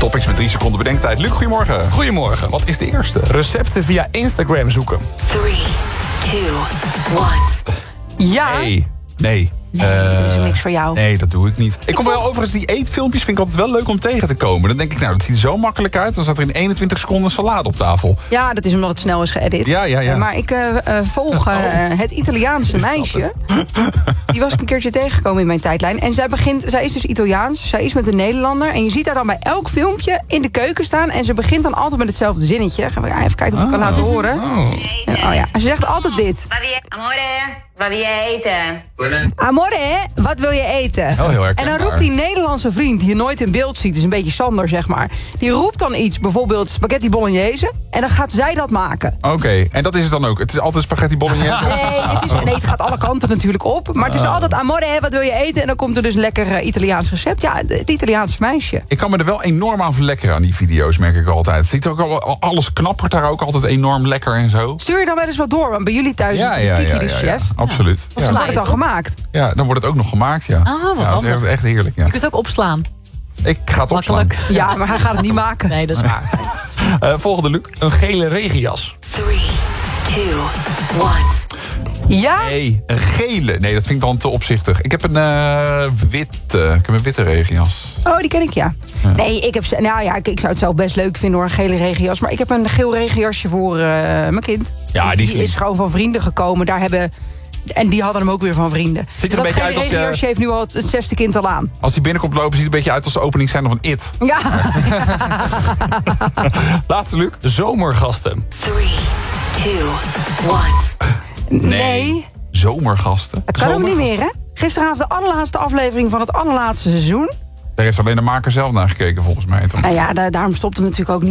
Topics met 3 seconden bedenktijd. Luc, goedemorgen. Goedemorgen. Wat is de eerste? Recepten via Instagram zoeken. 3, 2, 1. Ja. Nee. Dat is niks voor jou. Nee, dat doe ik niet. Ik kom wel overigens, die eetfilmpjes vind ik altijd wel leuk om tegen te komen. Dan denk ik, nou, dat ziet er zo makkelijk uit. Dan staat er in 21 seconden salade op tafel. Ja, dat is omdat het snel is geëdit. Ja. Maar ik volg het Italiaanse meisje. Die was ik een keertje tegengekomen in mijn tijdlijn. En zij is dus Italiaans. Zij is met een Nederlander. En je ziet haar dan bij elk filmpje in de keuken staan. En ze begint dan altijd met hetzelfde zinnetje. Gaan we even kijken of ik kan laten horen. Oh ja, ze zegt altijd dit. Amore, wat wil je eten? Amore, wat wil je eten? Oh, heel herkenbaar. En dan roept die Nederlandse vriend, die je nooit in beeld ziet, is een beetje Sander, zeg maar. Die roept dan iets, bijvoorbeeld spaghetti bolognese. En dan gaat zij dat maken. Oké, en dat is het dan ook? Het is altijd spaghetti bolognese? Nee, het gaat alle kanten natuurlijk op. Maar het is altijd amore, wat wil je eten? En dan komt er dus een lekker Italiaans recept. Ja, het Italiaanse meisje. Ik kan me er wel enorm aan verlekkeren aan die video's, merk ik altijd. Het ziet ook al, alles knappert daar ook altijd enorm lekker en zo. Stuur je dan wel eens wat door? Want bij jullie thuis is Kiki de chef. Absoluut. Of wordt het dan gemaakt? Ja, dan wordt het ook nog gemaakt, ja. Ah, wat dat is echt heerlijk, ja. Je kunt het ook opslaan. Ik ga het opslaan. Makkelijk. Ja, maar hij gaat het niet maken. Nee, dat is waar. Volgende, Luc. Een gele regenjas. 3, 2, 1. Ja? Nee, een gele. Nee, dat vind ik dan te opzichtig. Ik heb een witte regenjas. Oh, die ken ik, ja. Nee, ik zou het zelf best leuk vinden hoor, een gele regenjas. Maar ik heb een geel regenjasje voor mijn kind. Ja, die is gewoon van vrienden gekomen. En die hadden hem ook weer van vrienden. Ziet er een beetje uit als regenjasje heeft nu al het 6e kind al aan. Als hij binnenkomt lopen, ziet het een beetje uit als de opening zijn van It. Ja. Laatste, Luc. Zomergasten. 3, 2, 1. Nee. Zomergasten. Het kan ook niet meer, hè? Gisteravond de allerlaatste aflevering van het allerlaatste seizoen. Daar heeft alleen de maker zelf naar gekeken, volgens mij. Toch? Nou ja, daarom stopt het natuurlijk ook niet.